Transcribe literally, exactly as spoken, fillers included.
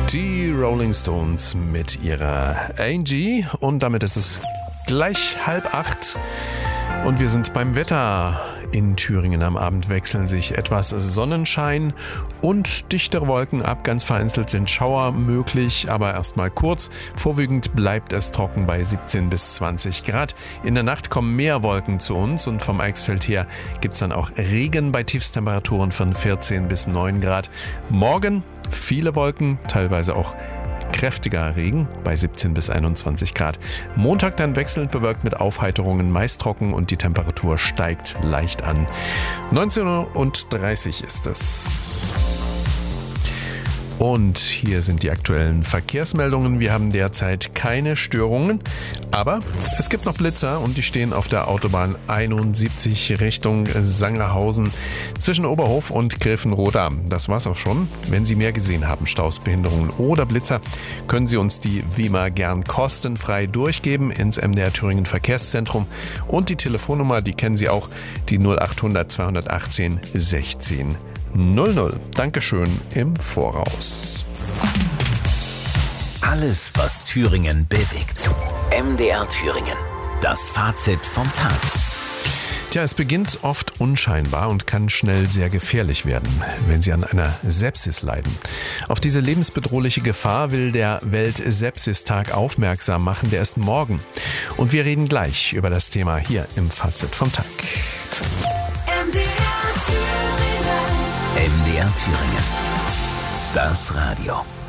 Die Rolling Stones mit ihrer Angie und damit ist es gleich halb acht und wir sind beim Wetter. In Thüringen am Abend wechseln sich etwas Sonnenschein und dichtere Wolken ab. Ganz vereinzelt sind Schauer möglich, aber erstmal kurz. Vorwiegend bleibt es trocken bei siebzehn bis zwanzig Grad. In der Nacht kommen mehr Wolken zu uns und vom Eichsfeld her gibt es dann auch Regen bei Tiefstemperaturen von vierzehn bis neun Grad. Morgen viele Wolken, teilweise auch kräftiger Regen bei siebzehn bis einundzwanzig Grad. Montag dann wechselnd bewölkt mit Aufheiterungen, meist trocken und die Temperatur steigt leicht an. neunzehn Uhr dreißig ist es. Und hier sind die aktuellen Verkehrsmeldungen. Wir haben derzeit keine Störungen, aber es gibt noch Blitzer und die stehen auf der Autobahn einundsiebzig Richtung Sangerhausen zwischen Oberhof und Griffenroda. Das war's auch schon. Wenn Sie mehr gesehen haben, Staus, Behinderungen oder Blitzer, können Sie uns die wie immer gern kostenfrei durchgeben ins M D R Thüringen Verkehrszentrum. Und die Telefonnummer, die kennen Sie auch, die null achthundert zweihundertachtzehn sechzehn null null. Dankeschön im Voraus. Alles, was Thüringen bewegt. M D R Thüringen. Das Fazit vom Tag. Tja, es beginnt oft unscheinbar und kann schnell sehr gefährlich werden, wenn Sie an einer Sepsis leiden. Auf diese lebensbedrohliche Gefahr will der Welt-Sepsis-Tag aufmerksam machen. Der ist morgen. Und wir reden gleich über das Thema hier im Fazit vom Tag. M D R Thüringen. M D R Thüringen. Das Radio.